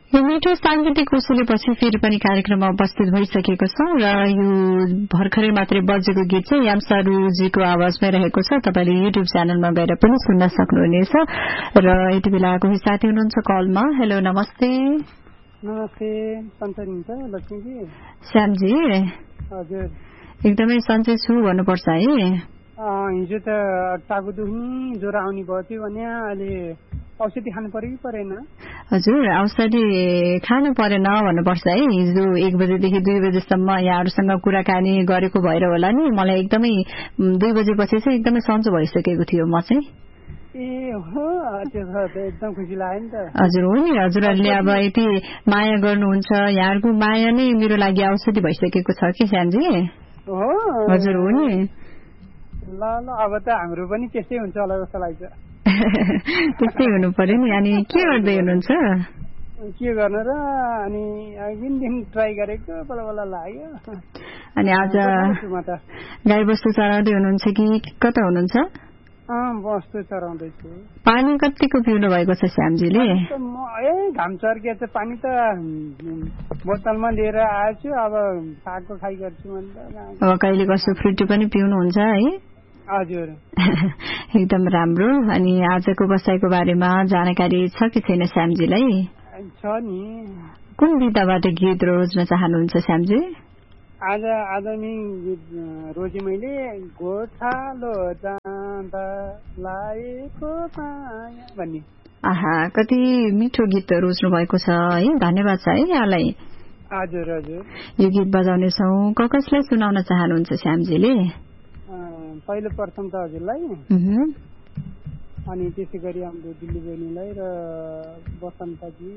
यो मिठो सांगीतिक उसुलेपछि फेरि पनि कार्यक्रममा उपस्थित भइसकेको छौं र यो भर्खरै मात्रै बजेको गीत चाहिँ यामसारुजीको आवाजमै रहेको छ। तपाईले युट्युब च्यानलमा गएर पनि सुन्न सक्नुहुनेछ र यति बेला कोही साथी हुनुहुन्छ कलमा। हेलो नमस्ते। नमस्ते सन्चै हुनुहुन्छ लक्ष्मीजी? श्यामजी हजुर एकदमै सन्चै छु भन्नुपर्छ है। हिजो त टाउको दुख्ने ज्वरो आउने भयो थियो भने अहिले औषधि खानु पर्यो कि परेन? हजुर औषधि खानु परेन भन्नुपर्छ है। हिजो 1 बजेदेखि 2 बजेसम्म यहाँहरूसँग कुराकानी गरेको भएर होला नि मलाई एकदमै 2 बजेपछि चाहिँ एकदमै सन्चो भइसकेको थियो म चाहिँ। ए हो एकदम खुसी लाग्यो नि त। हजुर हो नि, हजुरहरूले अब यति माया गर्नुहुन्छ, यहाँहरूको माया नै मेरो लागि औषधि भइसकेको छ कि श्यामजी। हो हजुर हो नि। ल ल अब त हाम्रो पनि त्यस्तै हुन्छ होला जस्तो लाग्छ। त्यस्तै हुनु पर्यो नि। अनि के गर्दै हुनुहुन्छ? के गर्न र अनि दिन ट्राई गरेको बल्ल बल्ल लाग्यो। अनि आज गाई बस्तु चराउँदै हुनुहुन्छ कि कता हुनुहुन्छ? बस्तु चराउँदैछु। पानी कतिको पिउनु भएको छ श्यामजीले? घाम चर्किया चाहिँ पानी त बोतलमा लिएर आएछु। अब सागको खाइ गर्छु अब कहिले कसो फ्रुटी पनि पिउनुहुन्छ है? हजुर एकदम राम्रो। अनि आजको बसाइको बारेमा जानकारी छ कि छैन श्यामजीलाई? छ नि। कुन विधाबाट गीत रोज्न चाहनुहुन्छ श्यामजी? आज नि रोजी मैले गोठालो जाँदा लाएको माया भन्ने। आहा कति मिठो गीत रोज्नु भएको छ है। धन्यवाद छ है यहाँलाई। हजुर हजुर यो गीत बजाउनेछौँ। कसलाई सुनाउन चाहनुहुन्छ श्यामजीले? पहिलो प्रथम त हजुरलाई, अनि त्यसै गरी हाम्रो दिल्ली बहिनीलाई र बसन्तजी,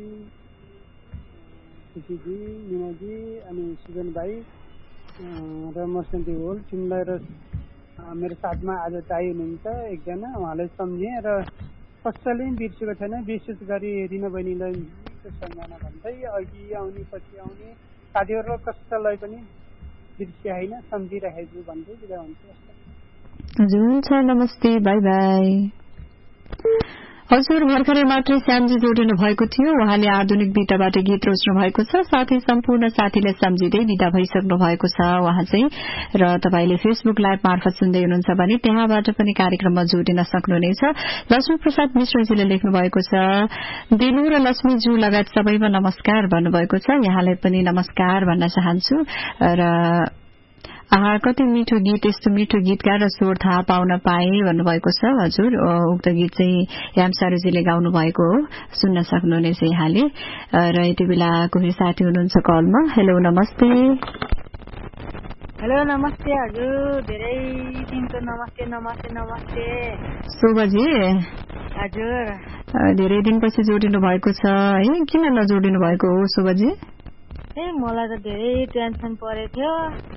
खुसीजी, मिनाजी, अनि सुजन भाइ र मसन्ती होल तिमीलाई र मेरो साथमा आज दाई हुनुहुन्छ एकजना, उहाँलाई सम्झेँ र कसैले पनि बिर्सेको छैन। विशेष गरी रिना बहिनीलाई सम्झना भन्दै अघि आउने पछि आउने साथीहरू कसैलाई पनि बिर्सिया होइन, सम्झिरहेको छु भन्दै बिदा हुन्छु। हजुर हुन्छ, नमस्ते, बाई बाई। हजुर भर्खरै मात्रै श्यामजी जोडिनु भएको थियो। उहाँले आधुनिक विधाबाट गीत रोज्नु भएको छ। साथै सम्पूर्ण साथीलाई सम्झिँदै विदा भइसक्नु भएको छ उहाँ चाहिँ। र तपाईले फेसबुक लाइभ मार्फत सुन्दै हुनुहुन्छ भने त्यहाँबाट पनि कार्यक्रममा जोडिन सक्नुहुनेछ। लक्ष्मी प्रसाद मिश्रजीले लेख्नु भएको छ, दिलु र लक्ष्मीज्यू लगायत सबैमा नमस्कार भन्नुभएको छ। यहाँलाई पनि नमस्कार भन्न चाहन्छु। र कति मिठो गीत, यस्तो मिठो गीतकार र स्वर थाहा पाउन पाए भन्नुभएको छ। हजुर उक्त गीत चाहिँ यामसारुजीले गाउनु भएको हो, सुन्न सक्नुहुनेछ यहाँले। र यति बेला कोही साथी हुनुहुन्छ कलमा। हेलो नमस्ते। हेलो नमस्ते हजुर, धेरै दिनको नमस्ते नमस्ते नमस्ते। शोभाजी हजुर धेरै दिनपछि जोडिनु भएको छ है, किन नजोडिनु भएको हो शोभाजी? मलाई त धेरै टेन्सन परेको थियो,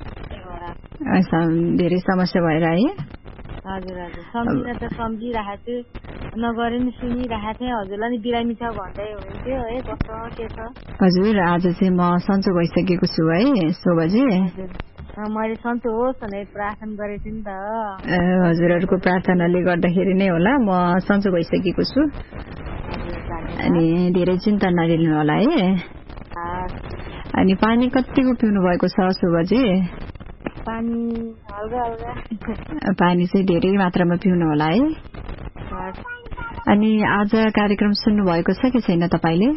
धेरै समस्या भएर है? हजुर हजुर सम्झिन त सम्झिरहेको छु, नगरे नि सुनिरहेको थिएँ। हजुरलाई नि बिरामी छ भन्दै हुनुहुन्थ्यो है, कस्तो के छ? हजुर आज चाहिँ म सन्चो भइसकेको छु है शोभाजी। मैले सन्चो होस् भनेर प्रार्थना गरेको थिएँ नि त। हजुरहरूको प्रार्थनाले गर्दाखेरि नै होला म सन्चो भइसकेको छु। अनि धेरै चिन्ता नलिनु होला है। अनि पानी कतिको पिउनु भएको छ शोभाजी? पानी हल्का हल्का। पानी चाहिँ धेरै मात्रामा पिउनु होला है। अनि आज कार्यक्रम सुन्नु भएको छ कि छैन तपाईले?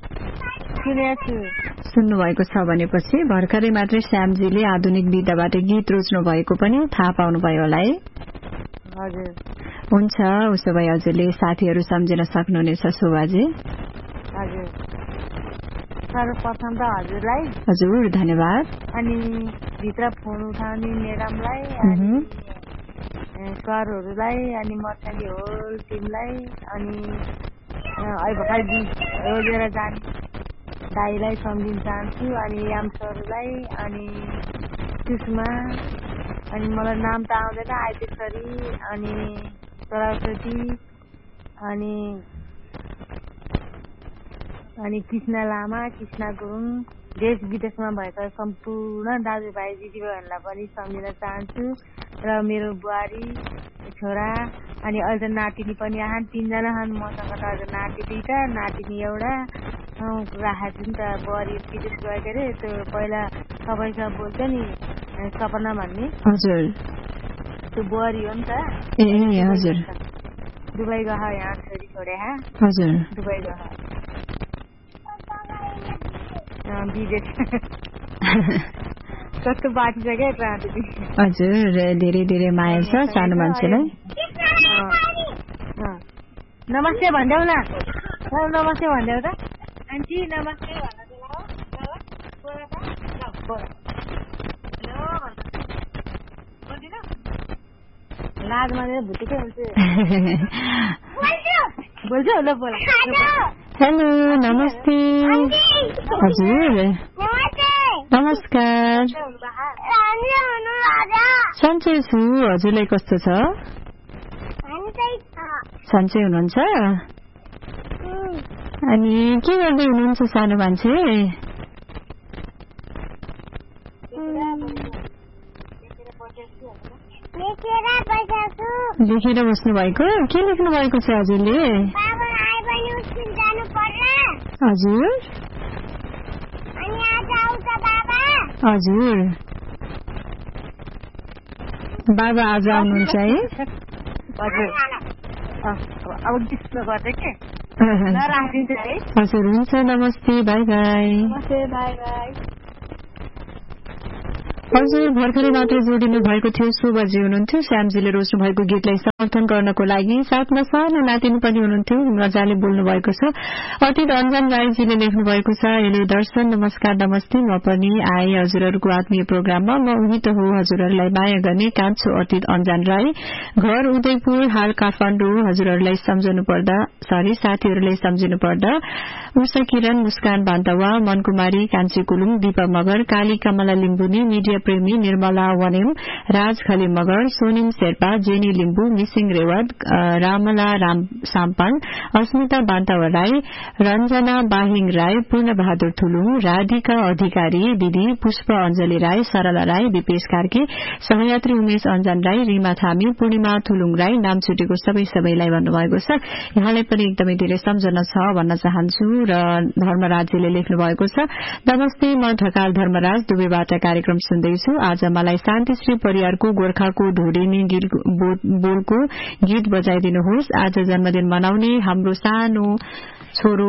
सुन्नु भएको छ भनेपछि भर्खरै मात्रै श्यामजीले आधुनिक विधाबाट गीत रोज्नु भएको पनि थाहा पाउनु भयो होला है। हजुर हुन्छ, उसो भए हजुरले साथीहरू सम्झिन सक्नुहुनेछ शोभाजी। हजुर सर्वप्रथम त हजुरलाई हजुर धन्यवाद। अनि भित्र फोन उठाउने म्याडमलाई, अनि सरहरूलाई, अनि मर्चाली होल टिमलाई, अनि अहिले भर्खर रोजेर जाने दाईलाई सम्झिन चाहन्छु, अनि याम सरलाई, अनि सुषमा, अनि मलाई नाम त आउँदैन आइतेश्वरी, अनि सरस्वती, अनि कृष्ण लामा, कृष्ण गुरुङ, देश विदेशमा भएका सम्पूर्ण दाजुभाइ दिदीबहिनीलाई पनि सम्झिन चाहन्छु। र मेरो बुहारी, छोरा, अनि अहिले त नातिनी पनि आछन्, 3 जना छन् मसँग त। नाति 2टा, नातिनी एउटा, राखेको छु नि त बुहारी विदेश गएको अरे त्यो पहिला तपाईँसँग बोल्छ नि सपना भन्ने हजुर त्यो बुहारी हो नि त ए हजुर दुबई गयो यहाँ छोरी छोडे हजुर दुबई गयो विदेश कस्तो बाँचिसक्यो हजुर धेरै धेरै माया छ सानो मान्छेलाई नमस्ते भनिदेऊ न नमस्ते भनिदेऊ त आन्टी नमस्ते लाजमा भुटेकै हुन्छ बोल्छु ल बोल हेलो नमस्ते हजुर नमस्कार सन्चै छु हजुरलाई कस्तो छ सन्चै हुनुहुन्छ अनि के गर्दै हुनुहुन्छ सानो मान्छे लेखेर बस्नु भएको के लेख्नु भएको छ हजुरले हजुर हजुर बाबा आज आउनुहुन्छ है हजुर हुन्छ नमस्ते बाई बाई हजुर भर्खरै मात्रै जोडिनु भएको थियो शुभजी हुनुहुन्थ्यो श्यामजीले रोज्नु भएको गीतलाई समर्थन गर्नको लागि साथमा सानो नातिनी पनि हुनुहुन्थ्यो मजाले बोल्नु भएको छ अतीत अन्जन राईजीले लेख्नु भएको छ हेलो दर्शन नमस्कार नमस्ते म पनि आए हजुरहरूको आत्मीय प्रोग्राममा म उही त हो हजुरहरूलाई माया गर्ने कान्छो अतीत अन्जन राई घर उदयपुर हाल काठमाडौँ हजुरहरूलाई साथीहरूलाई सम्झिनु पर्दा उषा किरण मुस्कान बान्तवा मनकुमारी कान्छी कुलुङ दीपा मगर काली कमला लिम्बुनी मिडिया प्रेमी निर्मला वनेम राज खले मगर सोनिम शेर्पा जेनी लिम्बु मिसिङ रेवत रामला राम साम्पाङ अस्मिता बान्तवा राई रञ्जना बाहिङ राई पूर्ण बहादुर थुलुङ राधिका अधिकारी दिदी पुष्प अञ्जली राई सरला राई दिपेश कार्के सहयात्री उमेश अन्जन राई रिमा थामी पूर्णिमा थुलुङ राई नाम छुटेको सबैलाई भन्नुभएको छ यहाँलाई पनि एकदमै धेरै सम्झना छ भन्न चाहन्छु र धर्मराजले लेख्नु भएको छ नमस्ते म ढकाल धर्मराज दुबईबाट कार्यक्रम सुन्दैछु आज मलाई शान्तिश्री परिवारको गोर्खाको ढोडेनी बोलको गीत बजाइदिनुहोस् आज जन्मदिन मनाउने हाम्रो सानो छोरो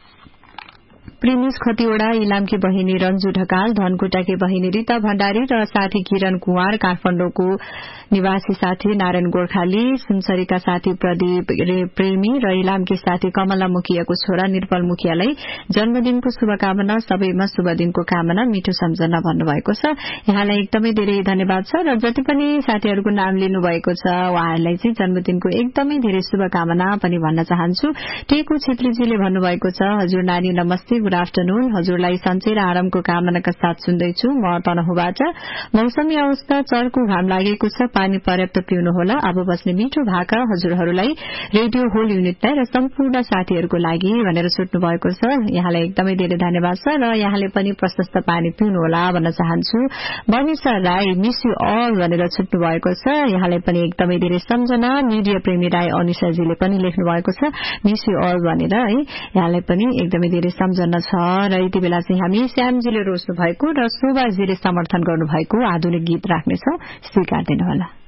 प्रेमिस खतिवड़ा इलामकी बहिनी रञ्जु ढकाल धनकोटाकी बहिनी रीता भण्डारी र साथी किरण कुमार काठमाडौँको निवासी साथी नारायण गोर्खाली सुनसरीका साथी प्रदीप प्रेमी र इलामकी साथी कमला मुखियाको छोरा निर्मल मुखियालाई जन्मदिनको शुभकामना सबैमा शुभ दिनको कामना मिठो सम्झना भन्नुभएको छ यहाँलाई एकदमै धेरै धन्यवाद छ र जति पनि साथीहरूको नाम लिनुभएको छ उहाँहरूलाई चाहिँ जन्मदिनको एकदमै धेरै शुभकामना पनि भन्न चाहन्छु टेकु छेत्रीजीले भन्नुभएको छ हजुर नानी नमस्ते गुड आफ्टरनून हजुरलाई सन्चै र आरामको कामनाका साथ सुन्दैछु म तनहुबाट मौसमी अवस्था चर्को घाम लागेको छ पानी पर्याप्त पिउनुहोला अब बस्ने मिठो भाका हजुरहरूलाई रेडियो होल युनिटलाई र सम्पूर्ण साथीहरूको लागि भनेर सोध्नु भएको छ यहाँलाई एकदमै धेरै धन्यवाद छ र यहाँले पनि प्रशस्त पानी पिउनुहोला भन्न चाहन्छु Manisha Rai miss you all भनेर छुट्नु भएको छ यहाँलाई पनि एकदमै धेरै सम्झना मिडिया प्रेमी राई अनिशाजीले पनि लेख्नु भएको छ मिस यु अल भनेर है यहाँलाई पनि एकदमै धेरै सम्झना छ र यति बेला चाहिँ हामी श्यामजीले रोज्नु भएको र शोभाजीले समर्थन गर्नुभएको आधुनिक गीत राख्नेछौं स्वीकार दिनुहोला